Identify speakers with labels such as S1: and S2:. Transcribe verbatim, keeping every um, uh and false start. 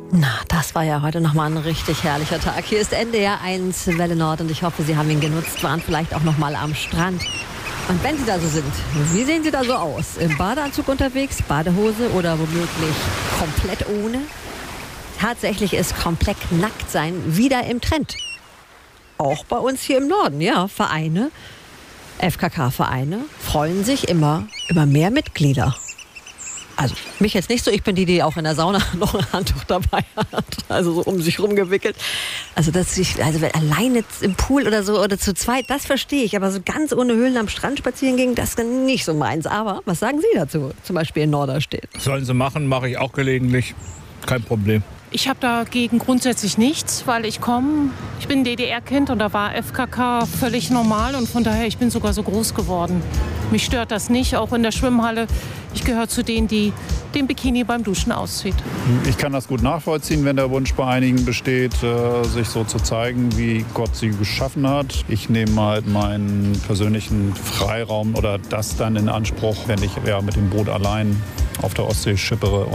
S1: Na, das war ja heute nochmal ein richtig herrlicher Tag. Hier ist N D R eins Welle Nord und ich hoffe, Sie haben ihn genutzt, waren vielleicht auch nochmal am Strand. Und wenn Sie da so sind, wie sehen Sie da so aus? Im Badeanzug unterwegs, Badehose oder womöglich komplett ohne? Tatsächlich ist komplett nackt sein wieder im Trend. Auch bei uns hier im Norden, ja, Vereine, F K K-Vereine freuen sich immer über mehr Mitglieder. Also mich jetzt nicht so, ich bin die, die auch in der Sauna noch ein Handtuch dabei hat, also so um sich rumgewickelt. Also dass ich, also wenn alleine im Pool oder so oder zu zweit, das verstehe ich, aber so ganz ohne Höhlen am Strand spazieren gehen, das ist nicht so meins. Aber was sagen Sie dazu, zum Beispiel in Norderstedt?
S2: Sollen sie machen, mache ich auch gelegentlich, kein Problem.
S3: Ich habe dagegen grundsätzlich nichts, weil ich komme, ich bin D D R-Kind und da war F K K völlig normal und von daher, ich bin sogar so groß geworden. Mich stört das nicht, auch in der Schwimmhalle. Ich gehöre zu denen, die den Bikini beim Duschen auszieht.
S4: Ich kann das gut nachvollziehen, wenn der Wunsch bei einigen besteht, sich so zu zeigen, wie Gott sie geschaffen hat. Ich nehme halt meinen persönlichen Freiraum oder das dann in Anspruch, wenn ich ja mit dem Boot allein auf der Ostsee schippere.